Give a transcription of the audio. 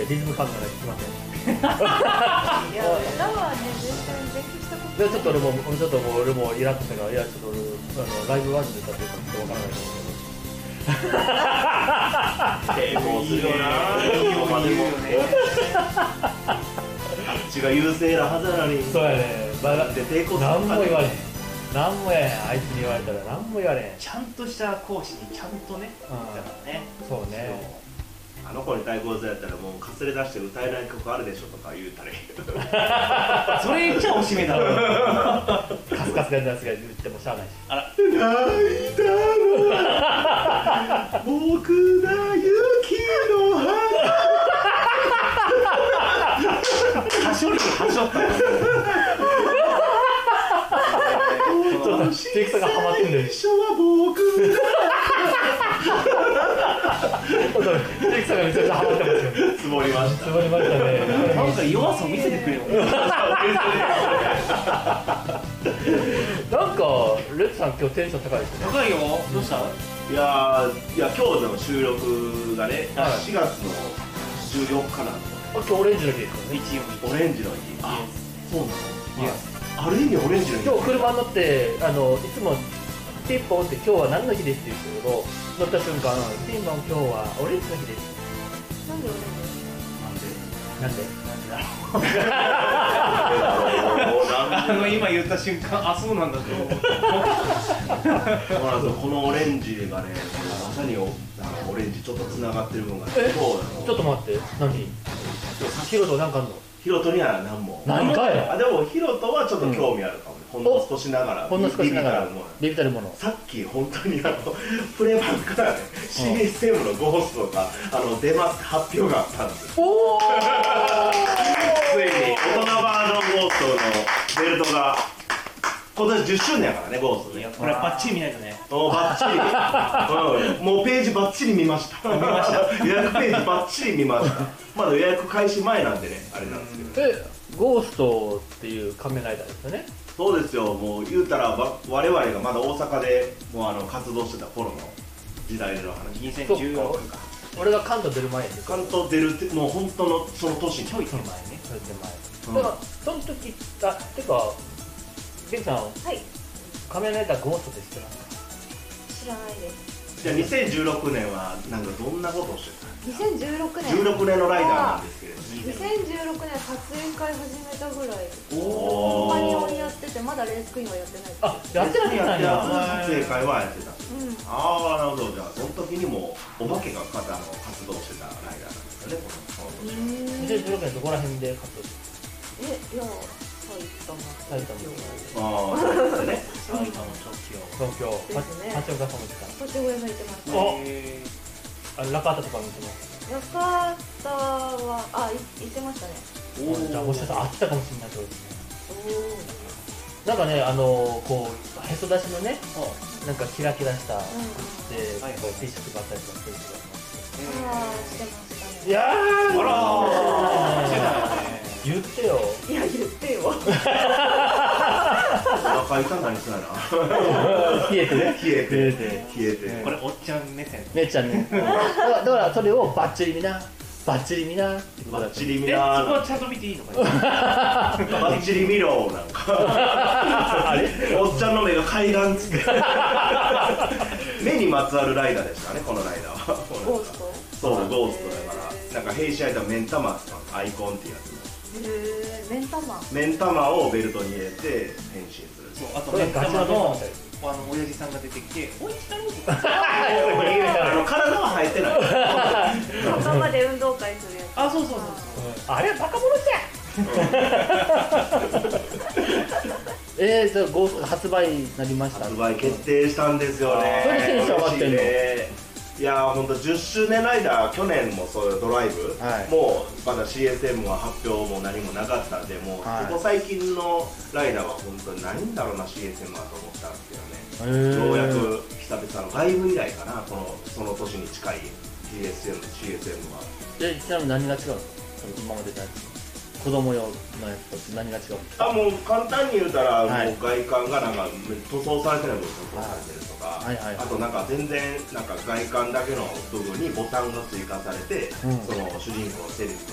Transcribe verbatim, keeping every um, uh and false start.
リズム感がないときません。 いや、歌はね、全然勉強したことない。 でちょっと俺もちょっともう俺もイラッとしたから、いやちょっと俺あのライブワンで歌ってるかちょっとわからないけど。 抵抗するよな。あっちが優勢なはずなのに。 そうやね。まだで抵抗する。 何も言われへん。何もやへん。あいつに言われたら何も言われへん。 ちゃんとした講師にちゃんとね、だからね。 そうね。 あの子に対抗するやったらもうかすれ出して歌えない曲あるでしょとか言うたらいい。 それ言っちゃおしめだろ。 カスカスが出すが言ってもしゃあないし。 あら。 泣いたの僕だ雪の花。 はしょりにはしょったの。 ちょっとテイクさんがハマってんだよ。 最初は僕だ。 テイクさんがめちゃくちゃハマってますよ。 積もりました。 積もりましたね。 なんか弱さを見せてくれよ。 なんかレッツさん今日テンション高いですね。 高いよ。どうした？ いやーいや今日の収録がね、 はいしがつのじゅうよっかなんで今日オレンジの日ですよね。 一応オレンジの日。あ、そうなの？ いや、 ある意味オレンジの日。 今日車乗ってあのいつもピンポンって今日は何の日ですって言うんですけど、乗った瞬間ピンポン今日はオレンジの日です。 なんで俺なんで？ あの今言った瞬間、あ、そうなんだって思った。 このオレンジがね、まさに お, あのオレンジちょっとつながってる部分がえそうなの。 ちょっと待って、何？ヒロトなんかあんの？ ヒロトには何も。 何かい？ あ、でもヒロトはちょっと興味あるかもね。ほんの少しながら。 ほんの少しながらビビたるもの。 さっき本当にあのプレバンからね シーエスエム のゴーストがあの出ますって発表があったんですよ。 おお。 ついに大人バージョンゴーストのベルトが今年じゅっしゅうねんやからね、ゴーストね。 これはバッチリ見ないとね。 おバッチリ、うん、もうページバッチリ見ました見ました予約ページバッチリ見ました。まだ予約開始前なんでね、あれなんですけど、 え、ゴーストっていう仮面ライダーですよね。 そうですよ。もう言うたらわ我々がまだ大阪でもうあの活動してた頃の時代の話。 にせんじゅうろくか。 俺が関東出る前です。 関東出るってもう本当のその年にちょい手前ね。 それってうん前。だからその時あてかゲンさんはい、 仮面ライダーゴーストって知ってますか？ 知らないです。 じゃあにせんじゅうろくねんはなんかどんなことをしてたにせんじゅうろくねん。 じゅうろくねんのライダーなんですけれども、 にせんじゅうろくねん撮影会始めたぐらい。 お他に俺やってて、まだレースクイーンはやってない。 あ、やってなかったんや。 撮影会はやってた。 うん。 ああ、なるほど。じゃあその時にもお化けがかたの活動してたライダーなんですよね、このこの年は。 にせんじゅうろくねんどこら辺で活動してえ、いや、埼玉。 埼玉ああ、そうですね。 埼玉東京。 東京ですね八岡さんも来た。 途中上が行ってました。 おへあラカータとか見てます。 ヤカタは、あ、い行ってましたね。 ーじゃあもしかしたらあったかもしれないってことですね。 おなんかね、あのこうへそ出しのね、なんかキラキラしたうんで、 はいこう T シャツがあったりとかする人がいます。 お。ああ、してましたね。 いやー、 あらー、してたよね。 言ってよ。 いや、言ってよ。 お腹痛なりそうやな。 冷えてね。 冷えて、 冷えて。 冷えて。 これおっちゃん目線。 姉ちゃんね。だからだからそれをバッチリ見な、バッチリ見なってことだった。 バッチリ見え、そこなはちゃんと見ていいのかな。 バッチリ見ろなんか。 あれおっちゃんの目が海岸っつって。目にまつわるライダーでしたね、このライダーは。 ゴースト。 そう、ゴーストだから、なんか兵士アイテムメンタマスのアイコンっていうやつ。 へえ、目ん玉。 目ん玉をベルトに入れて変身する。 そう、あとこれね、ガチャガチャののあの親父さんが出てきて、おいちだろうとか。 あの体は生えてない。 仲間で運動会するやつ。 あ、そうそうそうあれはバカ者じゃん。えー、じゃあゴースト発売になりました。 発売決定したんですよね。 それでテンション上がってんの？ 嬉しいね。いやー、ほんとじゅっしゅうねんライダー、去年もそういうドライブ、 はいもうまだ シーエスエム は発表も何もなかったんで、もうはいここ最近のライダーは本当に何だろうな シーエスエム はと思ったんですけどね。 へーようやく久々の外部以来かな、このその年に近い シーエスエム、シーエスエム は。 で、ちなみに何が違うんですか？今までのやつ。子供用のやつと何が違うんですか？ あ、もう簡単に言うたら、 はいもう外観がなんか塗装されてない部分塗装されてるとか、 はいはいはいあとなんか全然なんか外観だけの部分にボタンが追加されて、 うんその主人公のセリフ